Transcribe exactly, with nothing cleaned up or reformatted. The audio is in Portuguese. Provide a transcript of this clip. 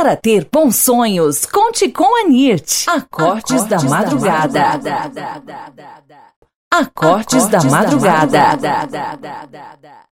Para ter bons sonhos, conte com a NIRT. Acordes, Acordes da Madrugada. Acordes da Madrugada.